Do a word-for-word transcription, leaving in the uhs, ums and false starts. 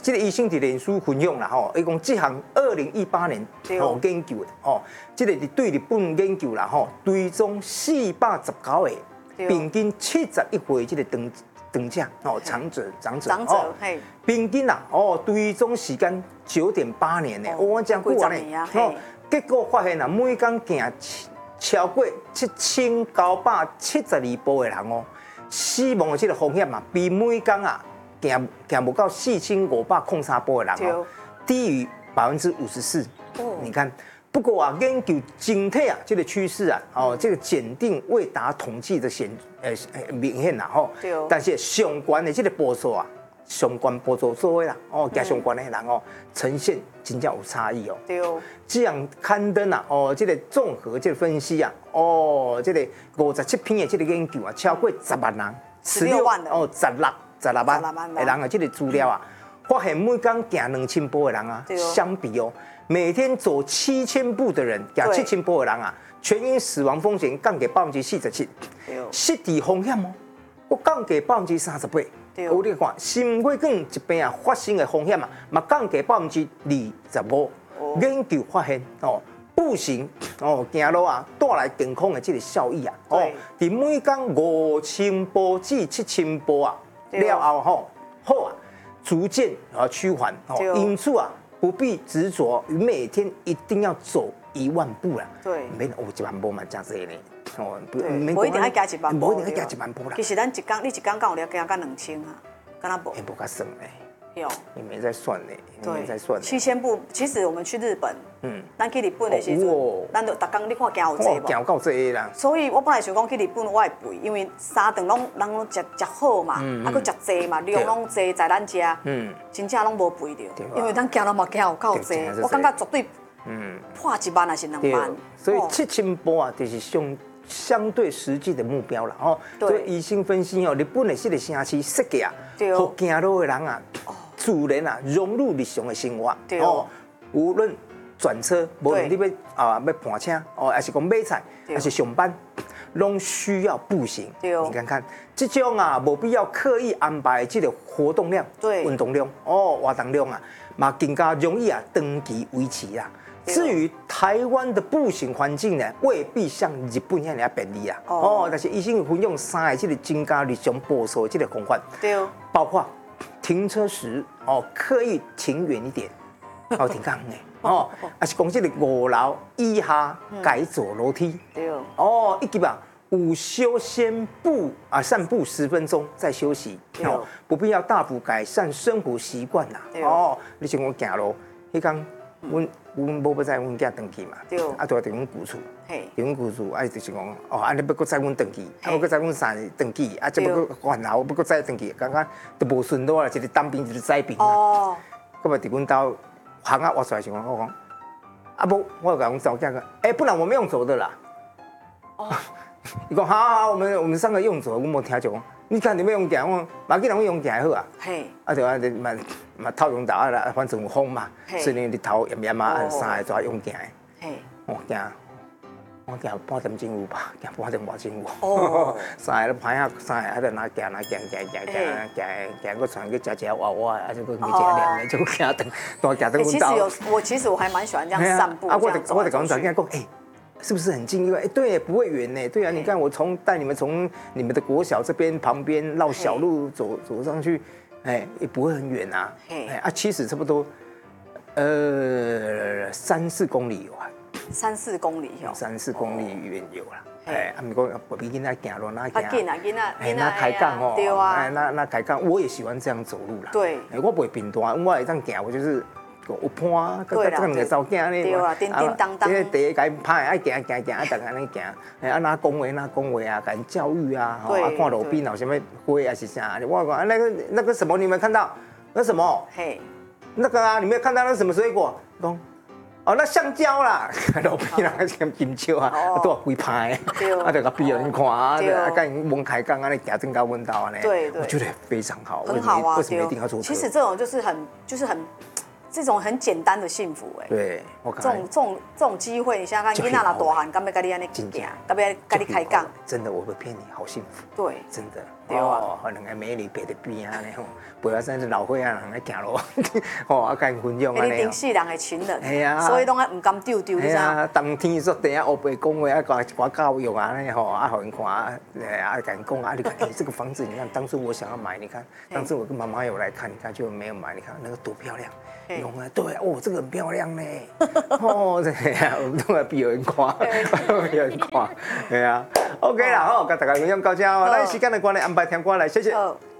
这个医生伫脸书分享啦吼，伊讲这项二零一八年吼研究的哦，这个对日本研究啦吼，追踪四百十九个平均七十一岁这个长长者哦，长者长者长者嘿， 平均啦哦，追踪时间九点八年呢，我讲过呢，哦，结果发现啊，每天行超过七千九百七十二步的人哦，死亡的这个风险啊，比每天啊。行行不到四千五百空三步的人哦，低于百分之五十四。你看，不过啊，研究整体啊，这个趋势啊，哦，这个检定未达统计的显呃明显啦吼。但是相关的这个步数啊，相关步数做的啦，哦，加相关的人哦，呈现真正有差异哦。 对。 这样刊登啊，哦，这个综合这个分析啊，哦，这个五十七篇的这个研究啊，超过十万人， 十六万哦，十六。十六万的人啊，这个资料啊，发现每天行两千步的人啊，相比哦，每天走七千步的人，行七千步的人啊，全因死亡风险降低百分之四十七，失智风险哦，我降低百分之三十八。我你看，心血管疾病啊发生的风险啊，嘛降低百分之二十五。研究发现哦，步行哦行路啊，带来健康的这个效益啊，哦，伫每天五千步至七千步啊。了后吼后啊，逐渐啊趋缓哦，因此啊，不必执着于每天一定要走一万步啦。 对， 免哦一万步嘛，真济呢。 哦，不一定要加一万步， 不一定要加一万步啦。 其实咱一天，你一天敢有了加加两千啊？敢若无？ 也不敢算嘞。 有。 你没在算呢？你没在算。 七千步，其实我们去日本，嗯，咱去日本的时阵，咱就逐工你看行有济无？ 行够济啦。 所以我本来想讲去日本我会肥，因为三顿拢人拢食食好嘛，啊，佮食济嘛，量拢济在咱遮，嗯，真正拢无肥着，因为咱行了嘛行有够济，我感觉绝对，嗯，破一万还是两万。 所以七千步啊，就是相相对实际的目标啦，哦。所以医生分析哦，日本的这个城市设计啊，互行路的人啊。自然啊，融入日常的生活哦。无论转车，无论你要啊要盘车哦，还是讲买菜，还是上班，拢需要步行。你看看，这种啊，无必要刻意安排这个活动量、运动量哦、活动量啊，嘛更加容易啊长期维持啦。至于台湾的步行环境呢，未必像日本遐尔便利啊。哦，但是医生分享三个这个增加日常步数的这个方法，包括。停车时哦，刻意停远一点，哦，停杠呢，哦，还是讲这个五楼以下改走楼梯，对哦，以及吧午休先步啊散步十分钟再休息，哦，不必要大幅改善生活习惯啦，哦，你像我行路，迄讲阮阮某要载阮囝回去嘛，啊，就要伫阮雇厝，伫阮雇厝，啊，就是讲哦，安尼要搁载阮回去，啊，要搁载阮三个回去，啊，再要搁换后，要搁载回去，感觉都无顺路啦，一个当兵一个载兵啦。哦。搁嘛伫阮兜行啊，挖出来想讲，我讲，啊不，我甲阮找囝讲，哎，不然我们用走的啦。哦。伊讲好好好，我们我们三个用走，我无听就讲。你看你要用行，我马吉人我用行好啊。嘿。啊，就安尼嘛嘛透用道啊啦，反正有风嘛，所以日头炎炎啊，三个抓用行的。嘿。哦，行，我行半点钟有吧，行半点外钟有。哦。三个歹啊，三个啊，就拿行拿行行行行行行，个船去食食娃娃，啊，就去去食凉的，就去行等，多行等阮到。其实有我其实我还蛮喜欢这样散步。 啊，我得我得讲讲讲，哎。是不是很近？因为哎，对，不会远呢。对啊，你看我从带你们从你们的国小这边旁边绕小路走走上去，哎，也不会很远啊。哎啊，其实差不多，呃，三四公里有啊。 三四公里有。 三四公里远有啦。哎，啊，不过我比囡仔行路那行。 紧啊，囡仔。 哎，那抬杠哦。 对啊。 哎，那那抬杠，我也喜欢这样走路啦。 对。 哎，我不会平端，我会这样行，我就是。有伴，佮佮两个走囝呢， 对啊，叮叮当当。 这个第一个拍，爱行行行，啊，逐个安尼行，哎，啊，哪讲话哪讲话啊，敢教育啊，吼，啊，看路边有什么花啊是啥，我讲那个那个什么，你们看到那什么？嘿，那个啊，你没有看到那什么水果？讲哦，那橡胶啦，路边那个金蕉啊，都要规拍，啊，就甲比人看啊，啊，甲人蒙开讲安尼行正到阮兜安尼，对对，我觉得非常好， 很好啊， 为什么一定要做？ 其实这种就是很就是很。这种很简单的幸福哎， 对，我这种这种这种机会，你想想看，囡仔若大汉，敢要跟你安尼行，敢要跟你开讲， 真的，我不骗你，好幸福， 对， 真的。 对啊， 两个美女陪在边啊，吼，陪啊，真是老伙仔人咧行路，吼，啊，甲因分享安尼。 顶世人的情人， 系啊， 所以拢爱唔敢丢丢，你知啊，当天说等下黑白讲话啊，讲一寡教育啊，咧吼，啊，互因看啊，啊，甲因讲啊，你看，哎，这个房子，你看，当初我想要买，你看，当初我跟妈妈有来看，你看就没有买，你看那个多漂亮。有啊，对哦，这个很漂亮呢。哦，这样，我们都来比人看，比人看，对啊。OK 啦，好，跟大家分享到这，咱时间的关系安排听歌来，谢谢。